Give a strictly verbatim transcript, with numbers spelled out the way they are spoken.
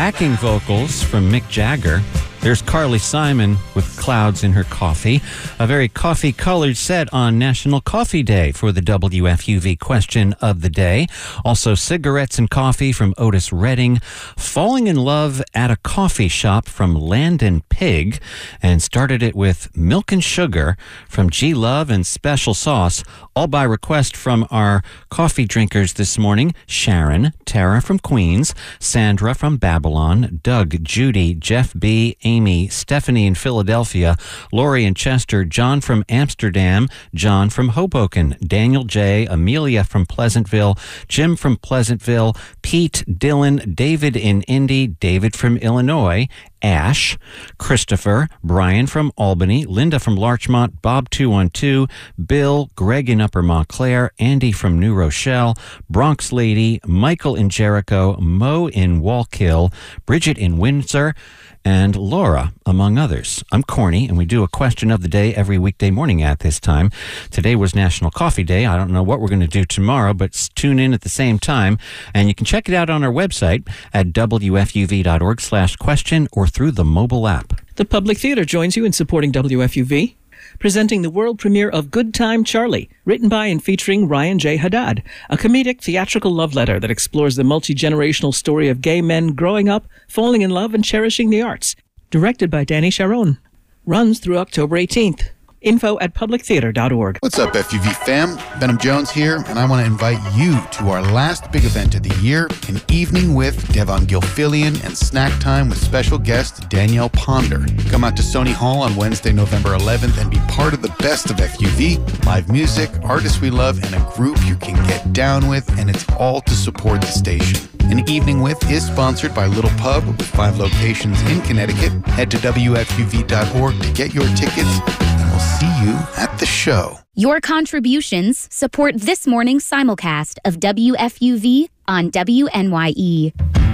backing vocals from Mick Jagger. There's Carly Simon with Clouds in Her Coffee. A very coffee-colored set on National Coffee Day for the W F U V question of the day. Also, Cigarettes and Coffee from Otis Redding. Falling in Love at a Coffee Shop from Landon Pig. And started it with Milk and Sugar from G Love and Special Sauce. All by request from our coffee drinkers this morning. Sharon, Tara from Queens, Sandra from Babylon, Doug, Judy, Jeff B., Amy, Stephanie in Philadelphia, Lori in Chester, John from Amsterdam, John from Hoboken, Daniel J., Amelia from Pleasantville, Jim from Pleasantville, Pete, Dylan, David in Indy, David from Illinois, Ash, Christopher, Brian from Albany, Linda from Larchmont, Bob two one two, Bill, Greg in Upper Montclair, Andy from New Rochelle, Bronx Lady, Michael in Jericho, Mo in Wallkill, Bridget in Windsor, and Laura, among others. I'm Corny, and we do a question of the day every weekday morning at this time. Today was National Coffee Day. I don't know what we're going to do tomorrow, but tune in at the same time. And you can check it out on our website at W F U V dot org slash question or through the mobile app. The Public Theater joins you in supporting W F U V. Presenting the world premiere of Good Time Charlie, written by and featuring Ryan J. Haddad, a comedic theatrical love letter that explores the multi-generational story of gay men growing up, falling in love, and cherishing the arts. Directed by Danny Sharon. Runs through October eighteenth. Info at public theater dot org. What's up, F U V fam? Benham Jones here, and I want to invite you to our last big event of the year, an evening with Devon Gilfillian and snack time with special guest Danielle Ponder. Come out to Sony Hall on Wednesday, November eleventh, and be part of the best of F U V, live music, artists we love, and a group you can get down with, and it's all to support the station. An Evening With is sponsored by Little Pub with five locations in Connecticut. Head to W F U V dot org to get your tickets, and we'll see you at the show. Your contributions support this morning's simulcast of W F U V on W N Y E.